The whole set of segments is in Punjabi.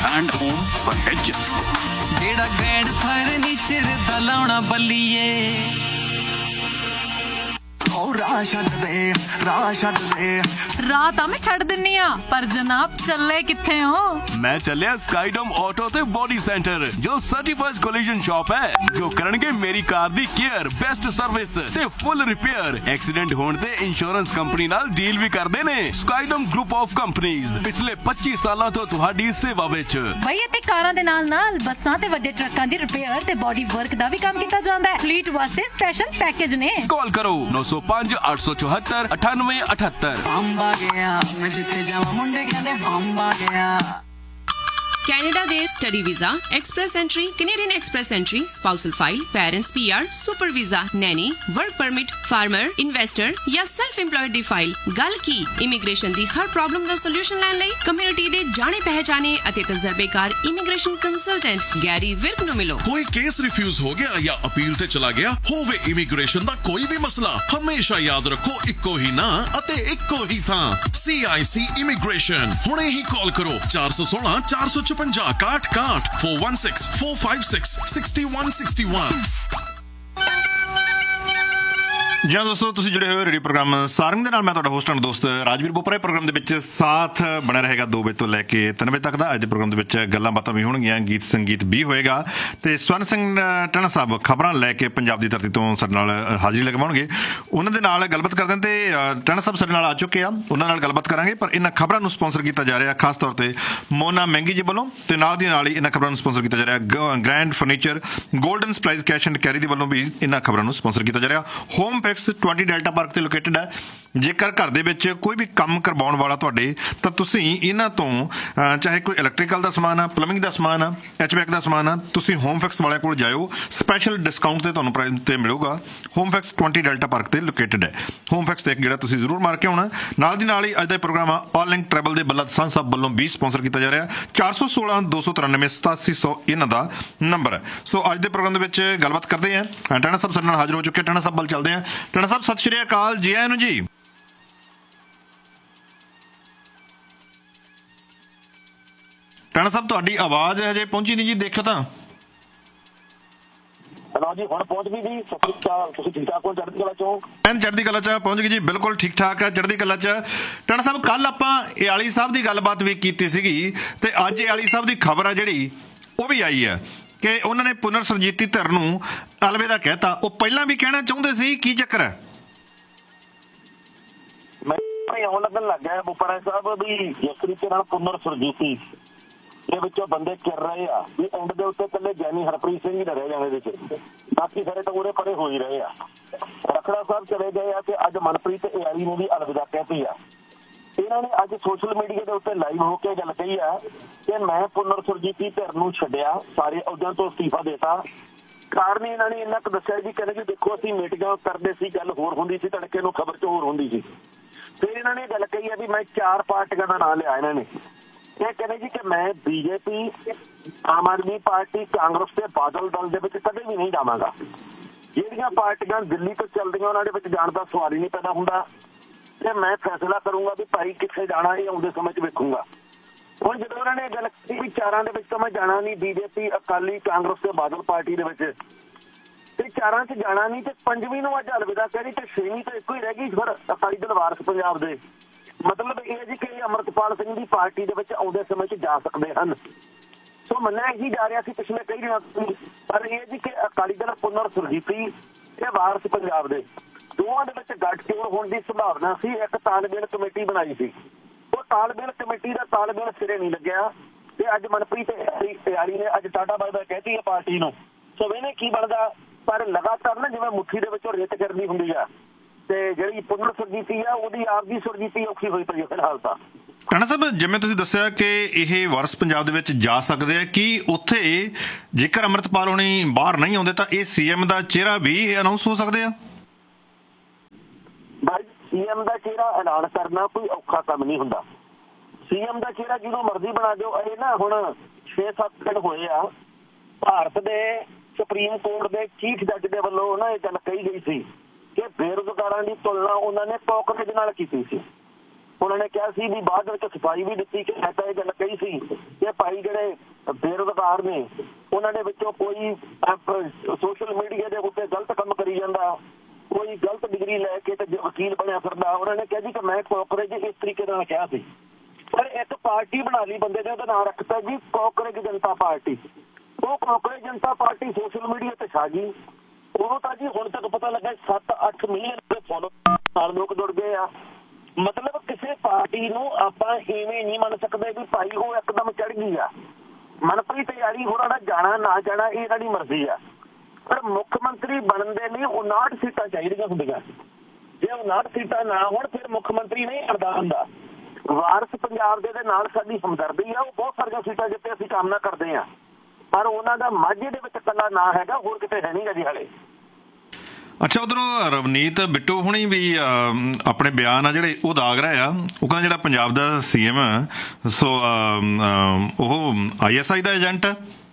and home furniture. जेड़ा ग्रैंड फर्नीचर दा लाउणा बल्लीए ਰਾਹ ਤਾਂ ਮੈਂ ਛੱਡ ਦਿੰਨੀ ਆ ਪਰ ਜਨਾਬ ਚੱਲੇ ਕਿੱਥੇ ਹੋ मैं चलिया स्काईडोम ऑटो ते बॉडी सेंटर जो सर्टिफाइड कोलिजन शॉप है जो करनगे मेरी कार दी केयर बेस्ट सर्विस ते फुल रिपेयर एक्सीडेंट होने ते इंश्योरेंस कंपनी नाल डील भी करदे ने स्काईडोम ग्रुप ऑफ कंपनीज पिछले 25 सालों तो तुहाडी सेवा विच ਬਈ ਇੱਥੇ ਕਾਰਾਂ ਦੇ ਨਾਲ ਬੱਸਾਂ ਤੇ ਵੱਡੇ ਟਰੱਕਾਂ ਦੀ ਰਿਪੇਅਰ ਤੇ ਬੋਡੀ ਵਰਕ ਦਾ ਵੀ ਕੰਮ ਕੀਤਾ ਜਾਂਦਾ ਹੈ ਫਲੀਟ ਵਾਸਤੇ ਸਪੈਸ਼ਲ ਪੈਕੇਜ ਨੇ कॉल करो 905 874 9878 ਬੰਬਾ ਗਿਆ ਮੈਂ ਜਿੱਥੇ ਜਾਵਾਂ ਮੁੰਡੇ ਕਹਿੰਦੇ ਬੰਬਾ ਗਿਆ Canada ਦੇ study visa, express entry, Canadian express entry, spousal file, parents PR, super visa, Naini, work permit, farmer, investor ਜਾਂ ਸੈਲਫ ਇੰਪਲੋਇਡ ਦੀ ਫਾਈਲ। ਗੱਲ ਕੀ ਇਮੀਗ੍ਰੇਸ਼ਨ ਦੀ ਹਰ ਪ੍ਰੋਬਲਮ ਦਾ ਸੋਲੂਸ਼ਨ ਲੈਣ ਲਈ ਕਮਿਊਨਿਟੀ ਦੇ ਜਾਣੇ ਪਹਿਚਾਣੇ ਅਤੇ ਤਜਰਬੇਕਾਰ ਇਮੀਗ੍ਰੇਸ਼ਨ ਕੰਸਲਟੈਂਟ ਗੈਰੀ ਵਿਰਕ ਨੂੰ ਮਿਲੋ। ਕੋਈ ਕੇਸ ਰਿਫਿਊਜ਼ ਹੋ ਗਿਆ ਜਾਂ ਅਪੀਲ ਤੇ ਚਲਾ ਗਿਆ ਹੋਵੇ ਇਮੀਗ੍ਰੇਸ਼ਨ ਦਾ ਕੋਈ ਵੀ ਮਸਲਾ ਹਮੇਸ਼ਾ ਯਾਦ ਰੱਖੋ ਇੱਕੋ ਹੀ ਨਾਂ ਅਤੇ ਇੱਕੋ ਹੀ ਥਾਂ CIC ਇਮੀਗ੍ਰੇਸ਼ਨ ਹੁਣੇ ਹੀ ਕਾਲ ਕਰੋ 416 456 61 416 456 6161 ਜੀ ਹਾਂ ਦੋਸਤੋ ਤੁਸੀਂ ਜੁੜੇ ਹੋਏ ਰੇਡੀਓ ਪ੍ਰੋਗਰਾਮ ਸਾਰੰਗ ਦੇ ਨਾਲ ਮੈਂ ਤੁਹਾਡਾ ਹੋਸਟ ਹਾਂ ਦੋਸਤ ਰਾਜਵੀਰ ਬੋਪਰਾ। ਪ੍ਰੋਗਰਾਮ ਦੇ ਵਿੱਚ ਸਾਥ ਬਣਿਆ ਰਹੇਗਾ 2 ਵਜੇ ਤੋਂ ਲੈ ਕੇ 3 ਵਜੇ ਤੱਕ ਦਾ। ਅੱਜ ਦੇ ਪ੍ਰੋਗਰਾਮ ਦੇ ਵਿੱਚ ਗੱਲਾਂ ਬਾਤਾਂ ਵੀ ਹੋਣਗੀਆਂ, ਗੀਤ ਸੰਗੀਤ ਵੀ ਹੋਏਗਾ ਤੇ ਸਵਰਨ ਸਿੰਘ ਟਣਾ ਸਾਹਿਬ ਖਬਰਾਂ ਲੈ ਕੇ ਪੰਜਾਬ ਦੀ ਧਰਤੀ ਤੋਂ ਸਾਡੇ ਨਾਲ ਹਾਜ਼ਰੀ ਲਗਵਾਉਣਗੇ। ਉਹਨਾਂ ਦੇ ਨਾਲ ਗੱਲਬਾਤ ਕਰਦੇ ਤੇ ਟਣਾ ਸਾਹਿਬ ਸਾਡੇ ਨਾਲ ਆ ਚੁੱਕੇ ਆ, ਉਹਨਾਂ ਨਾਲ ਗੱਲਬਾਤ ਕਰਾਂਗੇ। ਪਰ ਇਹਨਾਂ ਖਬਰਾਂ ਨੂੰ ਸਪਾਂਸਰ ਕੀਤਾ ਜਾ ਰਿਹਾ ਖਾਸ ਤੌਰ ਤੇ ਮੋਨਾ ਮਹਿੰਗੀ ਜੀ ਵੱਲੋਂ ਤੇ ਨਾਲ ਦੀ ਨਾਲ ਹੀ ਇਹਨਾਂ ਖਬਰਾਂ ਨੂੰ ਸਪਾਂਸਰ ਕੀਤਾ ਜਾ ਰਿਹਾ grand furniture golden supplies cash and carry ਦੀ ਵੱਲੋਂ ਵੀ ਇਹਨਾਂ ਖਬਰਾਂ ਨੂੰ ਸਪਾਂਸਰ ਕੀਤਾ ਜਾ ਰਿਹਾ। ਹੋਮ ਫਿਕਸ 20 ਡੈਲਟਾ ਪਾਰਕ ਤੇ ਲੋਕੇਟਡ ਹੈ। ਜੇਕਰ ਘਰ ਦੇ ਵਿੱਚ ਕੋਈ ਵੀ ਕੰਮ ਕਰਵਾਉਣ ਵਾਲਾ ਤੁਹਾਡੇ ਤਾਂ ਤੁਸੀਂ ਇਹਨਾਂ ਤੋਂ ਚਾਹੇ ਕੋਈ ਇਲੈਕਟ੍ਰੀਕਲ ਦਾ ਸਮਾਨ ਆ, ਪਲੰਬਿੰਗ ਦਾ ਸਮਾਨ ਆ, HVAC ਦਾ ਸਮਾਨ ਆ, ਤੁਸੀਂ ਹੋਮ ਫਿਕਸ ਵਾਲਿਆਂ ਕੋਲ ਜਾਇਓ, ਸਪੈਸ਼ਲ ਡਿਸਕਾਊਂਟ ਤੇ ਤੁਹਾਨੂੰ ਪ੍ਰਾਈਸ ਤੇ ਮਿਲੂਗਾ। ਹੋਮ ਫਿਕਸ 20 ਡੈਲਟਾ ਪਾਰਕ ਤੇ ਲੋਕੇਟਡ ਹੈ। ਹੋਮ ਫਿਕਸ ਤੇ ਇੱਕ ਜਿਹੜਾ ਤੁਸੀਂ ਜ਼ਰੂਰ ਮਾਰ ਕੇ ਆਉਣਾ। ਨਾਲ ਦੀ ਨਾਲ ਹੀ ਅੱਜ ਦਾ ਪ੍ਰੋਗਰਾਮ ਆ ਆਲ ਲਿੰਕ ਟਰੈਵਲ ਦੇ ਬੱਲਾ ਦਸਾਂ ਸਾਹਿਬ ਵੱਲੋਂ ਵੀ ਸਪਾਂਸਰ ਕੀਤਾ ਜਾ ਰਿਹਾ। 416 293 8700 ਇਹਨਾਂ ਦਾ ਨੰਬਰ ਹੈ। ਸੋ ਅੱਜ ਦੇ ਪ੍ਰੋਗਰਾਮ ਦੇ ਵਿੱਚ ਗੱਲਬਾਤ ਕਰਦੇ ਹਾਂ। ਟਾਣਾ ਸਾਹਿਬ ਸਾਡੇ ਨਾਲ ਹਾਜ਼ਰ ਹੋ ਚੁੱਕੇ। ਟਾਣਾ ਸਾਹਿਬ ਵੱਲ ਚੱਲਦੇ ਹਾਂ। ਟਾਣਾ ਸਾਹਿਬ ਸਤਿ ਸ਼੍ਰੀ ਅਕਾਲ, ਜੀ ਆਇਆਂ ਨੂੰ ਜੀ। ਟਾਣਾ ਸਾਹਿਬ ਤੁਹਾਡੀ ਆਵਾਜ਼ ਹਜੇ ਪਹੁੰਚੀ ਨਹੀਂ ਜੀ, ਦੇਖੋ ਤਾਂ। ਜੀ ਹੁਣ ਪਹੁੰਚ ਗਈ ਜੀ। ਸਤਿ ਸ਼੍ਰੀ ਅਕਾਲ, ਤੁਸੀਂ ਠੀਕ ਠਾਕ ਹੋ? ਚੜ੍ਹਦੀ ਕਲਾ ਚੋਂ ਚੜ੍ਹਦੀ ਕਲਾ ਚ ਪਹੁੰਚ ਗਈ ਜੀ, ਬਿਲਕੁਲ ਠੀਕ ਠਾਕ ਆ, ਚੜ੍ਹਦੀ ਕਲਾ ਚ। ਟਾਣਾ ਸਾਹਿਬ ਕੱਲ ਆਪਾਂ ਏਆਲੀ ਸਾਹਿਬ ਦੀ ਗੱਲਬਾਤ ਵੀ ਕੀਤੀ ਸੀਗੀ ਤੇ ਅੱਜ ਏਆਲੀ ਸਾਹਿਬ ਦੀ ਖਬਰ ਆ ਜਿਹੜੀ ਉਹ ਵੀ ਆਈ ਹੈ ਕਿ ਉਹਨਾਂ ਨੇ ਪੁਨਰ ਸੁਰਜੀਤੀ ਧਿਰ ਨੂੰ ਅਲਵਿਦਾ ਕਹਿਤਾ। ਉਹ ਪਹਿਲਾਂ ਵੀ ਕਹਿਣਾ ਚਾਹੁੰਦੇ ਸੀ, ਕੀ ਚੱਕਰ ਹੈ? ਮੈਂ ਆਉਣ ਲੱਗਣ ਲੱਗ ਗਿਆ ਬੋਪਰਾ ਸਾਹਿਬ ਵੀ ਜਿਸ ਤਰੀਕੇ ਨਾਲ ਪੁਨਰ ਸੁਰਜੀਤੀ ਦੇ ਵਿੱਚੋਂ ਬੰਦੇ ਕਿਰ ਰਹੇ ਆ ਵੀ ਐਂਡ ਦੇ ਉੱਤੇ ਇਕੱਲੇ ਗਿਆਨੀ ਹਰਪ੍ਰੀਤ ਸਿੰਘ ਹੀ ਰਹਿ ਜਾਣੇ ਵਿੱਚ, ਬਾਕੀ ਸਾਰੇ ਤਾਂ ਉਰੇ ਪਰੇ ਹੋ ਹੀ ਰਹੇ ਆ। ਰਖੜਾ ਸਾਹਿਬ ਚਲੇ ਗਏ ਆ ਤੇ ਅੱਜ ਮਨਪ੍ਰੀਤ ਏਆਲੀ ਨੂੰ ਵੀ ਅਲਵਿਦਾ ਕਹਿਤੀ ਆ। ਇਹਨਾਂ ਨੇ ਅੱਜ ਸੋਸ਼ਲ ਮੀਡੀਆ ਦੇ ਉੱਤੇ ਲਾਈਵ ਹੋ ਕੇ ਗੱਲ ਕਹੀ ਆ ਕਿ ਮੈਂ ਪੁਨਰ ਸੁਰਜੀਤੀ ਧਿਰ ਨੂੰ ਛੱਡਿਆ, ਸਾਰੇ ਅਹੁਦਿਆਂ ਤੋਂ ਅਸਤੀਫਾ ਦੇਤਾ। ਕਾਰਨ ਇਹਨਾਂ ਨੇ ਇੰਨਾ ਕੁ ਦੱਸਿਆ ਜੀ, ਕਹਿੰਦੇ ਕਿ ਦੇਖੋ ਅਸੀਂ ਮੀਟਿੰਗਾਂ ਕਰਦੇ ਸੀ, ਗੱਲ ਹੋਰ ਹੁੰਦੀ ਸੀ, ਤੜਕੇ ਨੂੰ ਖਬਰ 'ਚ ਹੋਰ ਹੁੰਦੀ ਸੀ। ਫਿਰ ਇਹਨਾਂ ਨੇ ਗੱਲ ਕਹੀ ਆ ਵੀ ਮੈਂ 4 ਪਾਰਟੀਆਂ ਦਾ ਨਾਂ ਲਿਆ ਇਹਨਾਂ ਨੇ। ਇਹ ਕਹਿੰਦੇ ਜੀ ਕਿ ਮੈਂ BJP, ਆਮ ਆਦਮੀ ਪਾਰਟੀ, ਕਾਂਗਰਸ ਤੇ ਬਾਦਲ ਦਲ ਦੇ ਵਿੱਚ ਕਦੇ ਵੀ ਨਹੀਂ ਜਾਵਾਂਗਾ। ਜਿਹੜੀਆਂ ਪਾਰਟੀਆਂ ਦਿੱਲੀ ਤੋਂ ਚੱਲਦੀਆਂ ਉਹਨਾਂ ਦੇ ਵਿੱਚ ਜਾਣ ਦਾ ਸਵਾਲ ਹੀ ਨਹੀਂ ਪੈਦਾ ਹੁੰਦਾ ਤੇ ਮੈਂ ਫੈਸਲਾ ਕਰੂੰਗਾ ਵੀ ਭਾਈ ਕਿੱਥੇ ਜਾਣਾ ਇਹ ਆਉਂਦੇ ਸਮੇਂ 'ਚ ਵੇਖੂੰਗਾ। ਹੁਣ ਜਦੋਂ ਉਹਨਾਂ ਨੇ ਗੱਲ ਕੀਤੀ ਵੀ 4 ਦੇ ਵਿੱਚ ਤਾਂ ਮੈਂ ਜਾਣਾ ਨਹੀਂ, BJP, ਅਕਾਲੀ, ਕਾਂਗਰਸ ਤੇ ਬਾਦਲ ਪਾਰਟੀ ਦੇ ਵਿੱਚ ਤੇ 4 'ਚ ਜਾਣਾ ਨਹੀਂ ਤੇ 5ਵੀਂ ਨੂੰ ਅੱਜ ਅਲਵਿਦਾ ਕਹਿ ਰਹੀ ਤੇ 6ਵੀਂ ਤਾਂ ਇੱਕੋ ਹੀ ਰਹਿ ਗਈ ਫਿਰ ਅਕਾਲੀ ਦਲ ਵਾਰਸ ਪੰਜਾਬ ਦੇ। ਮਤਲਬ ਇਹ ਜੀ ਕਿ ਅਮਰਤਪਾਲ ਸਿੰਘ ਦੀ ਪਾਰਟੀ ਦੇ ਵਿੱਚ ਆਉਂਦੇ ਸਮੇਂ 'ਚ ਜਾ ਸਕਦੇ ਹਨ। ਸੋ ਮੰਨਿਆ ਇਹੀ ਜਾ ਰਿਹਾ ਸੀ ਪਿਛਲੇ ਕਈ ਦਿਨਾਂ ਤੋਂ, ਪਰ ਇਹ ਜੀ ਕਿ ਅਕਾਲੀ ਦਲ ਪੁਨਰ ਸੁਰਜੀਤੀ ਤੇ ਵਾਰਸ ਪੰਜਾਬ ਦੇ ਦੋਵਾਂ ਦੇ ਵਿੱਚ ਗੱਠਜੋੜ ਹੋਣ ਦੀ ਸੰਭਾਵਨਾ ਸੀ। ਇੱਕ ਤਾਲਮੇਲ ਕਮੇਟੀ ਬਣਾਈ ਸੀ, ਉਹ ਤਾਲਮੇਲ ਕਮੇਟੀ ਦਾ ਤਾਲਮੇਲ ਸਿਰੇ ਨਹੀਂ ਲੱਗਿਆ ਤੇ ਅੱਜ ਮਨਪ੍ਰੀਤ ਏਆਲੀ ਨੇ ਅੱਜ ਟਾਟਾ ਬਾਏ ਬਾਏ ਕਹਿਤੀ ਹੈ ਪਾਰਟੀ ਨੂੰ। ਸੋ ਇਹਨੇ ਕੀ ਬਣਦਾ, ਪਰ ਲਗਾਤਾਰ ਨਾ ਜਿਵੇਂ ਮੁੱਠੀ ਦੇ ਵਿੱਚੋਂ ਰੇਤ ਕਰਨੀ ਹੁੰਦੀ ਆ ਤੇ ਜਿਹੜੀ ਪੁਨਰ ਸੁਰਜੀਤੀ ਆ ਉਹਦੀ ਆਪਦੀ ਸੁਰਜੀਤੀ ਔਖੀ ਹੋਈ ਪਈ ਫਿਲਹਾਲ ਤਾਂ। ਟਾਣਾ ਸਾਹਿਬ ਜਿਵੇਂ ਤੁਸੀਂ ਦੱਸਿਆ ਕਿ ਇਹ ਵਾਰਸ ਪੰਜਾਬ ਦੇ ਵਿੱਚ ਜਾ ਸਕਦੇ ਆ, ਕੀ ਉੱਥੇ ਜੇਕਰ ਅੰਮ੍ਰਿਤਪਾਲ ਹੋਣੀ ਬਾਹਰ ਨਹੀਂ ਆਉਂਦੇ ਤਾਂ ਇਹ CM ਦਾ ਚਿਹਰਾ ਵੀ ਅਨਾਉਂਸ ਹੋ ਸਕਦੇ ਆ? CM ਦਾ ਚਿਹਰਾ ਐਲਾਨ ਕਰਨਾ ਕੋਈ ਔਖਾ ਕੰਮ ਨਹੀਂ ਹੁੰਦਾ। CM ਦਾ ਚਿਹਰਾ ਜਿਹਨੂੰ ਮਰਜ਼ੀ ਬਣਾ ਦਿਓ। ਇਹ ਨਾ ਹੁਣ 6-7 ਦਿਨ ਹੋਏ ਆ ਭਾਰਤ ਦੇ ਸੁਪਰੀਮ ਕੋਰਟ ਦੇ ਚੀਫ ਜੱਜ ਦੇ ਵੱਲੋਂ ਨਾ ਇਹ ਗੱਲ ਕਹੀ ਗਈ ਸੀ ਕਿ ਬੇਰੁਜ਼ਗਾਰਾਂ ਦੀ ਤੁਲਨਾ ਉਹਨਾਂ ਨੇ ਪੌਕਰੇਜ ਨਾਲ ਕੀਤੀ ਸੀ। ਉਹਨਾਂ ਨੇ ਕਿਹਾ ਸੀ ਵੀ ਬਾਅਦ ਵਿੱਚ ਸਫਾਈ ਵੀ ਦਿੱਤੀ ਕਿ ਮੈਂ ਤਾਂ ਇਹ ਗੱਲ ਕਹੀ ਸੀ ਕਿ ਭਾਈ ਜਿਹੜੇ ਬੇਰੁਜ਼ਗਾਰ ਨੇ ਉਹਨਾਂ ਦੇ ਵਿੱਚੋਂ ਕੋਈ ਸੋਸ਼ਲ ਮੀਡੀਆ ਦੇ ਉੱਤੇ ਗਲਤ ਕੰਮ ਕਰੀ ਜਾਂਦਾ, ਕੋਈ ਗਲਤ ਡਿਗਰੀ ਲੈ ਕੇ ਤੇ ਵਕੀਲ ਬਣਿਆ ਫਿਰਦਾ। ਉਹਨਾਂ ਨੇ ਕਿਹਾ ਜੀ ਕਿ ਮੈਂ ਕਾਂਗਰਸ ਇਸ ਤਰੀਕੇ ਨਾਲ ਕਿਹਾ ਸੀ, ਪਰ ਇੱਕ ਪਾਰਟੀ ਬਣਾ ਲਈ ਬੰਦੇ ਨੇ, ਉਹਦਾ ਨਾਂ ਰੱਖਤਾ ਜੀ ਕਾਂਗਰਸ ਜਨਤਾ ਪਾਰਟੀ। ਉਹ ਕਾਂਗਰਸ ਜਨਤਾ ਪਾਰਟੀ ਸੋਸ਼ਲ ਮੀਡੀਆ ਤੇ ਛਾ ਗਈ। ਉਦੋਂ ਤਾਂ ਜੀ ਹੁਣ ਤੱਕ ਪਤਾ ਲੱਗਾ 7-8 ਮਿਲੀਅਨ ਦੇ ਫੋਲੋਅਰ ਨਾਲ ਲੋਕ ਜੁੜ ਗਏ ਆ। ਮਤਲਬ ਕਿਸੇ ਪਾਰਟੀ ਨੂੰ ਆਪਾਂ ਇਵੇਂ ਨਹੀਂ ਮੰਨ ਸਕਦੇ ਵੀ ਭਾਈ ਉਹ ਇੱਕਦਮ ਚੜ ਗਈ ਆ। ਮਨਪ੍ਰੀਤ ਯਾਰੀ ਹੋਰਾਂ ਦਾ ਜਾਣਾ ਨਾ ਜਾਣਾ ਇਹ ਇਹਨਾਂ ਦੀ ਮਰਜ਼ੀ ਆ, ਪਰ ਮੁੱਖ ਮੰਤਰੀ ਬਣਨ ਦੇ ਲਈ 59 ਸੀਟਾਂ ਚਾਹੀਦੀਆਂ ਹੁੰਦੀਆਂ। ਜੇ 59 ਸੀਟਾਂ ਨਾ ਹੋਣ ਫਿਰ ਮੁੱਖ ਮੰਤਰੀ ਨਹੀਂ ਬਣਦਾ ਹੁੰਦਾ। ਵਾਰਸ ਪੰਜਾਬ ਦੇ ਨਾਲ ਸਾਡੀ ਹਮਦਰਦੀ ਆ, ਉਹ ਬਹੁਤ ਸਾਰੀਆਂ ਸੀਟਾਂ ਜਿੱਤੇ ਅਸੀਂ ਕਾਮਨਾ ਕਰਦੇ ਆ, ਪਰ ਉਹਨਾਂ ਦਾ ਮਾਝੇ ਦੇ ਵਿੱਚ ਇਕੱਲਾ ਨਾਂ ਹੈਗਾ, ਹੋਰ ਕਿਤੇ ਹੈ ਨਹੀਂ ਗਾ ਜੀ ਹਾਲੇ। ਅੱਛਾ, ਉਧਰੋਂ ਰਵਨੀਤ ਬਿੱਟੂ ਹੁਣੀ ਵੀ ਆਪਣੇ ਬਿਆਨ ਆ ਜਿਹੜੇ ਉਹ ਦਾਗ ਰਹੇ ਆ। ਉਹ ਕਹਿੰਦਾ ਜਿਹੜਾ ਪੰਜਾਬ ਦਾ CM ਸੋ ਉਹ ISI ਦਾ ਏਜੰਟ।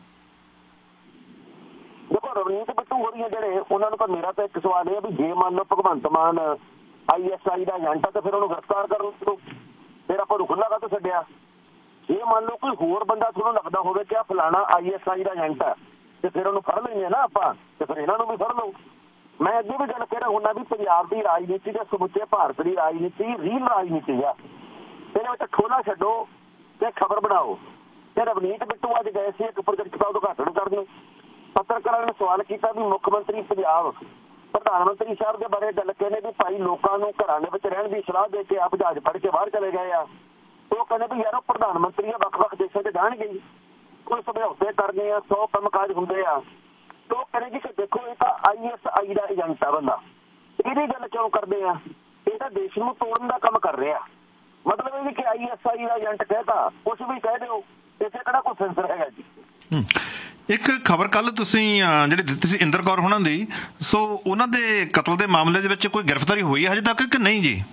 ਦੇਖੋ ਰਵਨੀਤ ਬਿੱਟੂ ਹੋਰੀ ਜਿਹੜੇ ਉਹਨਾਂ ਨੂੰ ਤਾਂ ਮੇਰਾ ਤਾਂ ਇੱਕ ਸਵਾਲ ਇਹ ਆ ਵੀ ਜੇ ਮੰਨ ਲਓ ਭਗਵੰਤ ਮਾਨ ISI ਦਾ ਏਜੰਟ ਆ ਤਾਂ ਫਿਰ ਉਹਨੂੰ ਗ੍ਰਿਫਤਾਰ ਕਰ ਲਓ, ਫਿਰ ਆਪਾਂ ਨੂੰ ਖੁੱਲ੍ਹਾ ਕਾਹਤੋਂ ਛੱਡਿਆ। ਜੇ ਮੰਨ ਲਓ ਕੋਈ ਹੋਰ ਬੰਦਾ ਤੁਹਾਨੂੰ ਲੱਗਦਾ ਹੋਵੇ ਕਿ ਆ ਫਲਾਣਾ ISI ਦਾ ਏਜੰਟ ਆ ਤੇ ਫਿਰ ਉਹਨੂੰ ਫੜ ਲੈਂਦੇ ਆ ਨਾ ਆਪਾਂ, ਤੇ ਫਿਰ ਇਹਨਾਂ ਨੂੰ ਵੀ ਫੜ ਲਓ। ਮੈਂ ਅੱਗੇ ਵੀ ਗੱਲ ਕਹਿ ਰਿਹਾ ਹੁੰਦਾ ਵੀ ਪੰਜਾਬ ਦੀ ਰਾਜਨੀਤੀ ਤੇ ਸਮੁੱਚੇ ਭਾਰਤ ਦੀ ਰਾਜਨੀਤੀ ਰੀਲ ਰਾਜਨੀਤੀ ਆ। ਇਹਦੇ ਵਿੱਚ ਠੋਲਾ ਛੱਡੋ ਤੇ ਖਬਰ ਬਣਾਓ। ਤੇ ਰਵਨੀਤ ਬਿੱਟੂ ਅੱਜ ਗਏ ਸੀ ਇੱਕ ਪ੍ਰੋਜੈਕਟ ਦਾ ਉਦਘਾਟਨ ਕਰਨ। ਪੱਤਰਕਾਰਾਂ ਨੇ ਸਵਾਲ ਕੀਤਾ ਵੀ ਮੁੱਖ ਮੰਤਰੀ ਪੰਜਾਬ ਪ੍ਰਧਾਨ ਮੰਤਰੀ ਸਾਹਿਬ ਦੇ ਬਾਰੇ ਗੱਲ ਕਹਿੰਦੇ ਵੀ ਭਾਈ ਲੋਕਾਂ ਨੂੰ ਘਰਾਂ ਦੇ ਵਿੱਚ ਰਹਿਣ ਦੀ ਸਲਾਹ ਦੇ ਕੇ ਆਪ ਜਹਾਜ਼ ਫੜ ਕੇ ਬਾਹਰ ਚਲੇ ਗਏ ਆ। ਉਹ ਕਹਿੰਦੇ ਵੀ ਯਾਰ ਉਹ ਪ੍ਰਧਾਨ ਮੰਤਰੀ ਆ, ਵੱਖ-ਵੱਖ ਦੇਸ਼ਾਂ 'ਚ ਜਾਣਗੇ, ਕੋਈ ਸਮਝੌਤੇ ਕਰਨੇ ਆ, 100 ਕੰਮਕਾਜ ਹੁੰਦੇ ਆ। ਉਹ ਕਹਿੰਦੇ ਜੀ ਕਿ ਦੇਖੋ ਇਹ ਤਾਂ ISI ਦਾ ਏਜੰਟ ਆ ਬੰਦਾ, ਇਹਦੀ ਗੱਲ ਕਿਉਂ ਕਰਦੇ ਆ? ਇਹ ਤਾਂ ਦੇਸ਼ ਨੂੰ ਤੋੜਨ ਦਾ ਕੰਮ ਕਰ ਰਿਹਾ। ਮਤਲਬ ਇਹ ਵੀ ਕਿ ISI ਦਾ ਏਜੰਟ ਕਹਿਤਾ, ਕੁਛ ਵੀ ਕਹਿ ਦਿਓ, ਇਸੇ ਕਿਹੜਾ ਕੋਈ ਸੈਂਸਰ ਹੈਗਾ ਜੀ। ਇੱਕ ਖਬਰ ਕੱਲ ਤੁਸੀਂ ਜਿਹੜੀ ਦਿੱਤੀ ਸੀ ਇੰਦਰ ਕੌਰ ਹੋਣਾ ਦੀ, ਸੋ ਉਹਨਾਂ ਦੇ ਕਤਲ ਦੇ ਮਾਮਲੇ ਦੇ ਵਿੱਚ ਕੋਈ ਗ੍ਰਿਫਤਾਰੀ ਹੋਈ ਹੈ ਹਜੇ ਤੱਕ ਕਿ ਨਹੀਂ ਜੀ?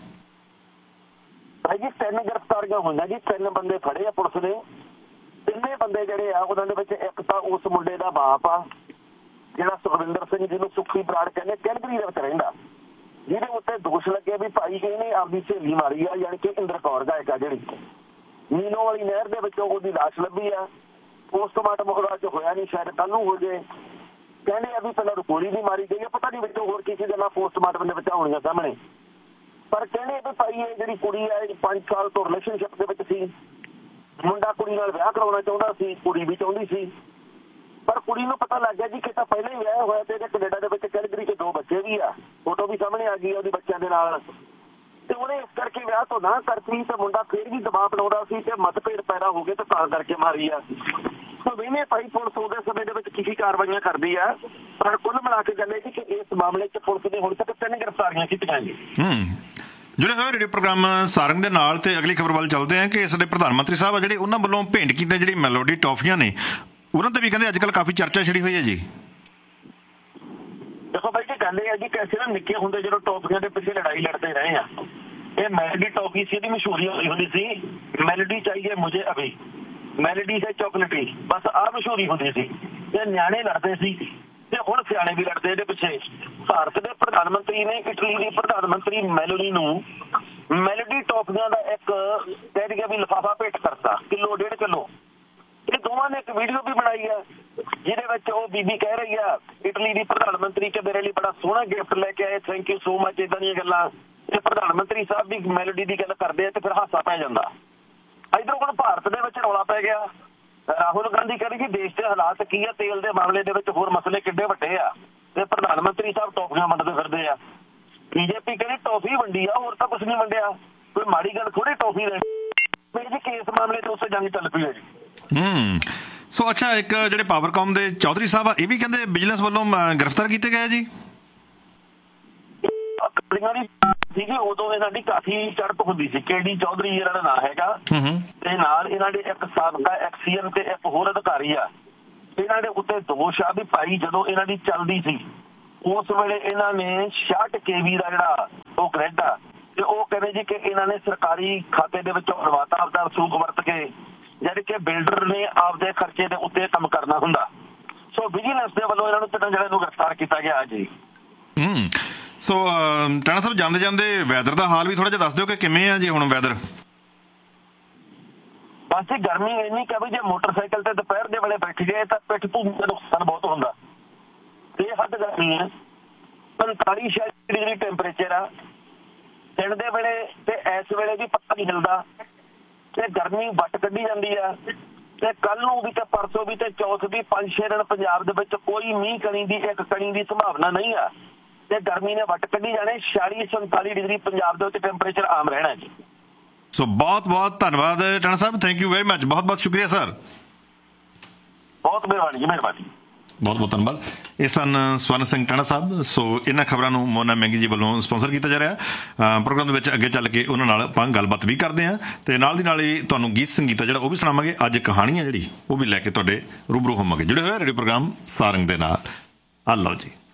ਭਾਈ ਜੀ 3 ਗ੍ਰਿਫਤਾਰੀਆਂ ਹੋਈਆਂ ਜੀ, 3 ਬੰਦੇ ਫੜੇ ਆ ਪੁਲਿਸ ਨੇ। 3 ਬੰਦੇ ਜਿਹੜੇ ਆ ਉਹਨਾਂ ਦੇ ਵਿੱਚ ਇੱਕ ਤਾਂ ਉਸ ਮੁੰਡੇ ਦਾ ਬਾਪ ਆ ਜਿਹੜਾ ਸੁਖਵਿੰਦਰ ਸਿੰਘ, ਜਿਹਨੂੰ ਸੁੱਖੀ ਬਰਾੜ ਕਹਿੰਦੇ, ਕੈਲਗਰੀ ਦੇ ਵਿੱਚ ਰਹਿੰਦਾ, ਜਿਹਦੇ ਉੱਤੇ ਦੋਸ਼ ਲੱਗੇ ਵੀ ਭਾਈ ਇਹਨੇ ਆਪਦੀ ਸਹੇਲੀ ਮਾਰੀ ਆ, ਯਾਨੀ ਕਿ ਇੰਦਰ ਕੌਰ ਗਾਇਕ ਆ ਜਿਹੜੀ। ਨੀਨੋ ਵਾਲੀ ਨਹਿਰ ਦੇ ਵਿੱਚੋਂ ਉਹਦੀ ਲਾਸ਼ ਲੱਭੀ ਆ। ਪੋਸਟਮਾਰਟਮ ਉਹਦਾ ਅੱਜ ਹੋਇਆ ਨਹੀਂ, ਸ਼ਾਇਦ ਕੱਲ ਨੂੰ ਹੋ ਜੇ। ਕਹਿੰਦੇ ਆ ਵੀ ਪਹਿਲਾਂ ਰੁਕੋਲੀ ਵੀ ਮਾਰੀ ਗਈ ਆ, ਪਤਾ ਨਹੀਂ ਵਿੱਚੋਂ ਹੋਰ ਕਿਸੇ ਦੇ ਨਾਲ ਪੋਸਟਮਾਰਟਮ ਦੇ ਵਿੱਚ ਆਉਣੀਆਂ ਸਾਹਮਣੇ। ਪਰ ਕਹਿੰਦੇ ਵੀ ਭਾਈ ਇਹ ਜਿਹੜੀ ਕੁੜੀ ਆ 5 ਸਾਲ ਤੋਂ ਰਿਲੇਸ਼ਨਸ਼ਿਪ ਦੇ ਵਿੱਚ ਸੀ, ਮੁੰਡਾ ਕੁੜੀ ਨਾਲ ਵਿਆਹ ਕਰਾਉਣਾ ਚਾਹੁੰਦਾ ਸੀ, ਕੁੜੀ ਵੀ ਚਾਹੁੰਦੀ ਸੀ, ਪਰ ਕੁੜੀ ਨੂੰ ਪਤਾ ਲੱਗ ਗਿਆ ਜੀ ਕਿ ਤਾਂ ਪਹਿਲਾਂ ਹੀ ਵਿਆਹ ਹੋਇਆ ਤੇ ਇਹਦੇ ਕੈਨੇਡਾ ਦੇ ਵਿੱਚ ਕੈਲਗਰੀ 'ਚ 2 ਬੱਚੇ ਵੀ ਆ, ਫੋਟੋ ਵੀ ਸਾਹਮਣੇ ਆ ਗਈ ਉਹਦੇ ਬੱਚਿਆਂ ਦੇ ਨਾਲ। ਤੇ ਉਹਨੇ ਇਸ ਕਰਕੇ ਵਿਆਹ ਤੋਂ ਨਾ ਕਰਤੀ ਤੇ ਮੁੰਡਾ ਫਿਰ ਵੀ ਦਬਾਅ ਬਣਾਉਂਦਾ ਸੀ ਤੇ ਮਤਭੇਦ ਪੈਦਾ ਹੋ ਗਏ ਤੇ ਤਾਂ ਕਰਕੇ ਮਾਰੀ ਆ। ਸੋ ਵੇਨੇ ਭਾਈ ਪੁਲਿਸ ਉਹਦੇ ਸਮੇਂ ਦੇ ਵਿੱਚ ਕੀ ਕਾਰਵਾਈਆਂ ਕਰਦੀ ਆ, ਪਰ ਕੁੱਲ ਮਿਲਾ ਕੇ ਗੱਲ ਇਹ ਕਿ ਇਸ ਮਾਮਲੇ 'ਚ ਪੁਲਿਸ ਨੇ ਹੁਣ ਤੱਕ 3 ਗ੍ਰਿਫਤਾਰੀਆਂ ਕੀਤੀਆਂ ਜੀ। ਜਿਹੜੇ ਹੋਏ ਰੇਡੀਓ ਪ੍ਰੋਗਰਾਮ ਸਾਰੰਗ ਦੇ ਨਾਲ ਤੇ ਅਗਲੀ ਖਬਰ ਵੱਲ ਚੱਲਦੇ ਆ ਕਿ ਸਾਡੇ ਪ੍ਰਧਾਨ ਮੰਤਰੀ ਸਾਹਿਬ ਆ ਜਿਹੜੇ ਉਹਨਾਂ ਵੱਲੋਂ ਭੇਂਟ ਕੀਤੇ ਜਿਹੜੀ ਮੈਲੋਡੀ ਟੌਫੀਆਂ ਨੇ ਉਹਨਾਂ ਤੇ ਵੀ ਕਹਿੰਦੇ ਅੱਜ ਕੱਲ੍ਹ ਕਾਫੀ ਚਰਚਾ ਛਿੜੀ ਹੋਈ ਹੈ ਜੀ। ਦੇਖੋ ਭਾਈ ਜੀ ਗੱਲ ਇਹ ਹੈ ਜੀ ਕਿ ਅਸੀਂ ਨਾ ਨਿੱਕੇ ਹੁੰਦੇ ਜਦੋਂ ਟੌਫੀਆਂ ਦੇ ਪਿੱਛੇ ਲੜਾਈ ਲੜਦੇ ਰਹੇ ਆ। ਇਹ ਮੈਲੋਡੀ ਟੌਫੀ ਸੀ, ਇਹਦੀ ਮਸ਼ਹੂਰੀ ਹੋਈ ਹੁੰਦੀ ਸੀ, ਮੈਲੋਡੀ ਚਾਹੀਏ ਮੁਝੇ ਅਭੀ, ਮੈਲੋਡੀ ਸੇ ਚੌਕਲੇਟੀ, ਬਸ ਆਹ ਮਸ਼ਹੂਰੀ ਹੁੰਦੀ ਸੀ। ਤੇ ਨਿਆਣੇ ਲੜਦੇ ਸੀ ਤੇ ਹੁਣ ਸਿਆਣੇ ਵੀ ਲੜਦੇ ਇਹਦੇ ਪਿੱਛੇ। ਭਾਰਤ ਦੇ ਪ੍ਰਧਾਨ ਮੰਤਰੀ ਨੇ ਇਟਲੀ ਦੀ ਪ੍ਰਧਾਨ ਮੰਤਰੀ ਮੈਲੋਡੀ ਨੂੰ ਮੈਲੋਡੀ ਟੌਫੀਆਂ ਦਾ ਇੱਕ ਕਹਿ ਦਈਏ ਵੀ ਲਿਫਾਫਾ ਭੇਟ ਕਰਤਾ, 1.5 ਕਿਲੋ। ਇਹ ਦੋਵਾਂ ਨੇ ਇੱਕ ਵੀਡੀਓ ਵੀ ਬਣਾਈ ਆ ਜਿਹਦੇ ਵਿੱਚ ਉਹ ਬੀਬੀ ਕਹਿ ਰਹੀ ਆ ਇਟਲੀ ਦੀ ਪ੍ਰਧਾਨ ਮੰਤਰੀ ਕਿ ਮੇਰੇ ਲਈ ਬੜਾ ਸੋਹਣਾ ਗਿਫਟ ਲੈ ਕੇ ਆਏ, ਥੈਂਕ ਯੂ ਸੋ ਮਚ, ਏਦਾਂ ਦੀਆਂ ਗੱਲਾਂ। ਤੇ ਪ੍ਰਧਾਨ ਮੰਤਰੀ ਸਾਹਿਬ ਦੀ ਮੈਲੋਡੀ ਦੀ ਗੱਲ ਕਰਦੇ ਆ ਤੇ ਫਿਰ ਹਾਸਾ ਪੈ ਜਾਂਦਾ। ਇੱਧਰੋਂ ਹੁਣ ਭਾਰਤ ਦੇ ਵਿੱਚ ਰੌਲਾ ਪੈ ਗਿਆ। ਰਾਹੁਲ ਗਾਂਧੀ ਕਹਿੰਦੇ ਜੀ ਦੇਸ਼ ਦੇ ਹਾਲਾਤ ਕੀ ਆ, ਤੇਲ ਦੇ ਮਾਮਲੇ ਦੇ ਵਿੱਚ ਹੋਰ ਮਸਲੇ ਕਿੱਡੇ ਵੱਡੇ ਆ, ਤੇ ਪ੍ਰਧਾਨ ਮੰਤਰੀ ਸਾਹਿਬ ਟੌਫੀਆਂ ਵੰਡਦੇ ਫਿਰਦੇ ਆ। BJP ਕਹਿੰਦੀ ਟੌਫੀ ਵੰਡੀ ਆ, ਹੋਰ ਤਾਂ ਕੁਛ ਨਹੀਂ ਵੰਡਿਆ, ਕੋਈ ਮਾੜੀ ਗੱਲ ਥੋੜੀ ਟੌਫੀ ਲੈਣੀ ਜੀ। ਕੇਸ ਮਾਮਲੇ ਤੇ ਉਸੇ ਜੰਗ ਚੱਲ ਪਈ ਹੈ ਜੀ। ਸੋ ਅੱਛਾ, ਇੱਕ ਜਿਹੜੇ ਪਾਵਰਕਾਮ ਦੇ ਚੌਧਰੀ ਸਾਹਿਬ ਆ ਇਹ ਵੀ ਕਹਿੰਦੇ ਵਿਜੀਲੈਂਸ ਵੱਲੋਂ ਗ੍ਰਿਫਤਾਰ ਕੀਤੇ ਗਏ ਜੀ। ਸੀਗੀ ਉਦੋਂ ਇਹਨਾਂ ਦੀ ਕਾਫੀ ਚੜ੍ਹਤ ਹੁੰਦੀ ਸੀ। KD ਚੌਧਰੀ ਇਹਨਾਂ ਦਾ ਨਾਂ ਹੈਗਾ ਤੇ ਨਾਲ ਇਹਨਾਂ ਦੇ ਇੱਕ ਸਾਬਕਾ ਐਕਸੀਐਮ ਤੇ ਇੱਕ ਹੋਰ ਅਧਿਕਾਰੀ ਆ। ਇਹਨਾਂ ਦੇ ਉੱਤੇ ਦੋਸ਼ ਆ ਵੀ ਭਾਈ ਜਦੋਂ ਇਹਨਾਂ ਦੀ ਚੱਲਦੀ ਸੀ ਉਸ ਵੇਲੇ ਇਹਨਾਂ ਨੇ 66 kV ਦਾ ਜਿਹੜਾ ਉਹ ਗ੍ਰਿਡ ਆ ਤੇ ਉਹ ਕਹਿੰਦੇ ਜੀ ਕਿ ਇਹਨਾਂ ਨੇ ਸਰਕਾਰੀ ਖਾਤੇ ਦੇ ਵਿੱਚੋਂ ਅਣਵਾਤਾ ਆਪਦਾ ਰਸੂਖ ਵਰਤ ਕੇ, ਜਦ ਕਿ ਬਿਲਡਰ ਨੇ ਆਪਦੇ ਖਰਚੇ ਦੇ ਉੱਤੇ ਕੰਮ ਕਰਨਾ ਹੁੰਦਾ। ਸੋ ਵਿਜੀਲੈਂਸ ਦੇ ਵੱਲੋਂ ਇਹਨਾਂ ਨੂੰ 3 ਜਣਿਆਂ ਨੂੰ ਗ੍ਰਿਫਤਾਰ ਕੀਤਾ ਗਿਆ ਜੀ। ਸੋ ਟਾਣਾ ਸਾਹਿਬ ਜਾਂਦੇ ਜਾਂਦੇ ਵੈਦਰ ਦਾ ਹਾਲ ਵੀ ਥੋੜਾ ਜਿਹਾ ਦੱਸ ਦਿਓ ਕਿ ਕਿਵੇਂ ਆ ਜੀ ਹੁਣ ਵੈਦਰ। ਬਸ ਇਹ ਗਰਮੀ ਇੰਨੀ ਕਿ ਵੀ ਜੇ ਮੋਟਰਸਾਈਕਲ ਤੇ ਦੁਪਹਿਰ ਦੇ ਵੇਲੇ ਬੈਠ ਗਏ ਤਾਂ ਪਿੱਠ ਧੂਮ ਦਾ ਨੁਕਸਾਨ ਬਹੁਤ ਹੁੰਦਾ। ਇਹ ਹੱਦ ਗਰਮੀ ਹੈ, 45-46 ਡਿਗਰੀ ਟੈਂਪਰੇਚਰ ਆ ਦਿਨ ਦੇ ਵੇਲੇ ਤੇ ਇਸ ਵੇਲੇ ਵੀ ਪਤਾ ਨਹੀਂ ਹਿਲਦਾ ਤੇ ਗਰਮੀ ਵੱਟ ਕੱਢੀ ਜਾਂਦੀ ਆ। ਤੇ ਕੱਲ ਨੂੰ ਵੀ ਤੇ ਪਰਸੋਂ ਵੀ ਤੇ ਚੌਥ ਵੀ 5-6 ਦਿਨ ਪੰਜਾਬ ਦੇ ਵਿੱਚ ਕੋਈ ਮੀਂਹ ਕਣੀ ਦੀ ਇੱਕ ਕਣੀ ਦੀ ਸੰਭਾਵਨਾ ਨਹੀਂ ਆ ਤੇ ਗਰਮੀ ਨੇ ਵੱਟ ਕੱਢੀ ਜਾਣੇ। 46-47 ਡਿਗਰੀ ਪੰਜਾਬ ਦੇ ਵਿੱਚ ਟੈਂਪਰੇਚਰ ਆਮ ਰਹਿਣਾ ਜੀ। ਸੋ ਬਹੁਤ ਬਹੁਤ ਧੰਨਵਾਦ ਟਾਣਾ ਸਾਹਿਬ, ਥੈਂਕ ਯੂ ਵੈਰੀ ਮਚ, ਬਹੁਤ ਬਹੁਤ ਸ਼ੁਕਰੀਆ ਸਰ। ਬਹੁਤ ਮਿਹਰਬਾਨੀ ਜੀ, ਮਿਹਰਬਾਨੀ। ਬਹੁਤ ਬਹੁਤ ਧੰਨਵਾਦ। ਇਹ ਸਨ ਸਵਰਨ ਸਿੰਘ ਟਾਣਾ ਸਾਹਿਬ। ਸੋ ਇਹਨਾਂ ਖਬਰਾਂ ਨੂੰ ਮੋਨਾ ਮਹਿੰਗੀ ਜੀ ਵੱਲੋਂ ਸਪਾਂਸਰ ਕੀਤਾ ਜਾ ਰਿਹਾ। ਪ੍ਰੋਗਰਾਮ ਦੇ ਵਿੱਚ ਅੱਗੇ ਚੱਲ ਕੇ ਉਹਨਾਂ ਨਾਲ ਆਪਾਂ ਗੱਲਬਾਤ ਵੀ ਕਰਦੇ ਹਾਂ ਤੇ ਨਾਲ ਦੀ ਨਾਲ ਹੀ ਤੁਹਾਨੂੰ ਗੀਤ ਸੰਗੀਤ ਜਿਹੜਾ ਉਹ ਵੀ ਸੁਣਾਵਾਂਗੇ। ਅੱਜ ਕਹਾਣੀ ਹੈ ਜਿਹੜੀ ਉਹ ਵੀ ਲੈ ਕੇ ਤੁਹਾਡੇ ਰੂਬਰੂ ਹੋਵਾਂਗੇ। ਜੁੜੇ ਹੋਏ ਰੇਡੀਓ ਪ੍ਰੋਗਰਾਮ ਸਾਰੰਗ ਦੇ ਨਾਲ। ਆ ਲਓ ਜੀ।